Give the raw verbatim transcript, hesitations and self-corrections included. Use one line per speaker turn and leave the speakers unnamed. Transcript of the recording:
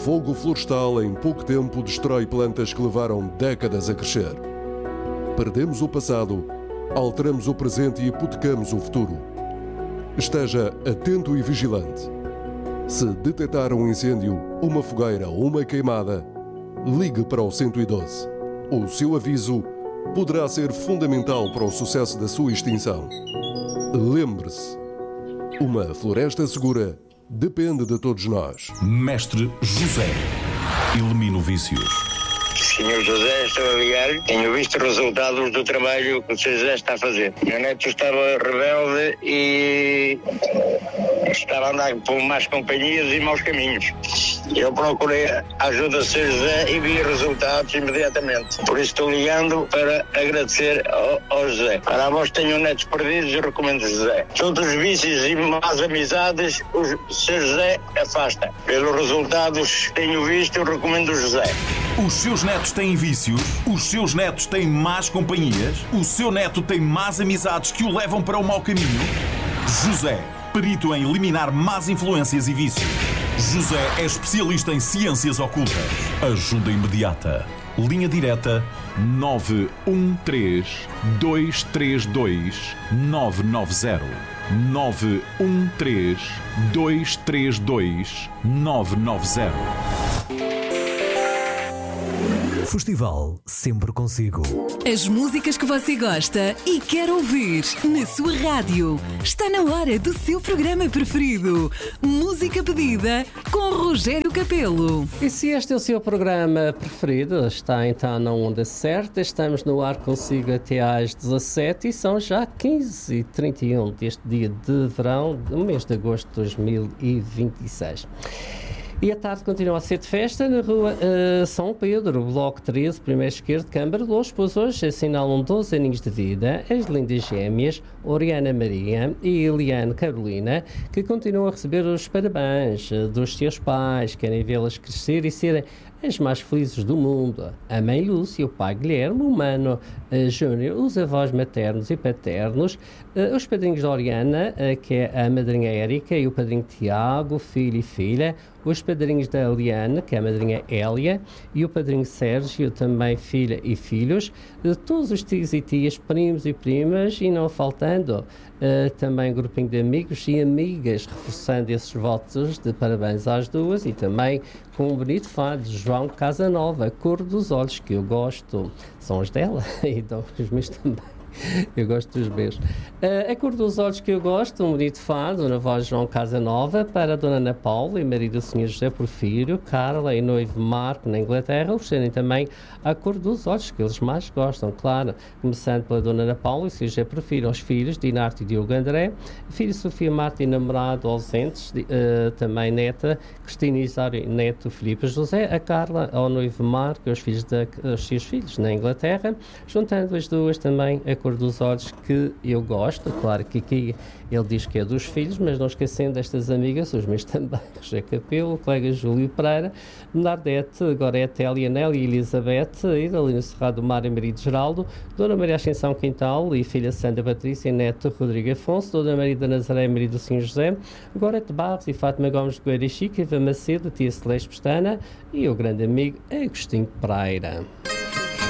fogo florestal em pouco tempo destrói plantas que levaram décadas a crescer. Perdemos o passado, alteramos o presente e hipotecamos o futuro. Esteja atento e vigilante. Se detectar um incêndio, uma fogueira ou uma queimada, ligue para o cento e doze. O seu aviso poderá ser fundamental para o sucesso da sua extinção. Lembre-se, uma floresta segura depende de todos nós.
Mestre José, elimina o vício.
senhor José, estou a ligar. Tenho visto resultados do trabalho que o senhor José está a fazer. Meu neto estava rebelde e estava a andar por más companhias e maus caminhos. Eu procurei a ajuda do senhor José e vi resultados imediatamente. Por isso estou ligando para agradecer ao, ao José. Para vós que tenham netos perdidos, eu recomendo o José. Todos os vícios e más amizades, o senhor José afasta. Pelos resultados que tenho visto, eu recomendo o José.
Os seus netos têm vícios? Os seus netos têm más companhias? O seu neto tem más amizades que o levam para o mau caminho? José, perito em eliminar más influências e vícios. José é especialista em ciências ocultas. Ajuda imediata. Linha direta nove um três, dois três dois, nove nove zero. nove um três, dois três dois, nove nove zero.
Festival sempre consigo.
As músicas que você gosta e quer ouvir na sua rádio. Está na hora do seu programa preferido. Música pedida com Rogério Capelo.
E se este é o seu programa preferido, está então na onda certa. Estamos no ar consigo até às dezassete e são já quinze e trinta e um deste dia de verão, do mês de agosto de dois mil e vinte e seis. E a tarde continua a ser de festa na rua uh, São Pedro, Bloco treze, primeiro esquerdo, Câmara de Lourdes, pois hoje assinalam doze aninhos de vida as lindas gêmeas Oriana Maria e Eliane Carolina, que continuam a receber os parabéns dos seus pais, querem vê-las crescer e serem as mais felizes do mundo. A mãe Lúcia, o pai Guilherme, o mano uh, Júnior, os avós maternos e paternos, uh, os padrinhos da Oriana, uh, que é a madrinha Érica, e o padrinho Tiago, filho e filha, os padrinhos da Eliane, que é a madrinha Hélia, e o padrinho Sérgio, também filha e filhos, uh, todos os tios e tias, primos e primas, e não faltando uh, também um grupinho de amigos e amigas, reforçando esses votos de parabéns às duas, e também com um bonito fado de João Casanova, a cor dos olhos que eu gosto. São os dela e os meus também. Eu gosto dos meus. Uh, a cor dos olhos que eu gosto, um bonito fado na voz de João Casanova, para a Dona Ana Paula e marido do senhor José Porfírio, Carla e noivo Marco na Inglaterra, oferecerem também a cor dos olhos que eles mais gostam, claro. Começando pela Dona Ana Paula e o senhor José Porfírio, aos filhos, Dinarte e Diogo André, filho Sofia Marta e namorado ausentes, uh, também neta, Cristina Isário, neto Filipe José, a Carla, ao noivo Marco e aos, filhos da, aos seus filhos na Inglaterra, juntando as duas também a cor dos olhos que eu gosto. Claro que aqui ele diz que é dos filhos, mas não esquecendo destas amigas, os meus também, José Capelo, o colega Júlio Pereira, Nardete, Gorete, Elianel e Elizabeth, Idalina Serrado do Mar e marido Geraldo, Dona Maria Ascensão Quintal e filha Sandra Patrícia e neto Rodrigo Afonso, Dona Maria da Nazaré e marido do senhor José, Gorete Barros e Fátima Gomes de Goeira e Chica, Eva Macedo, tia Celeste Pestana e o grande amigo Agostinho Pereira.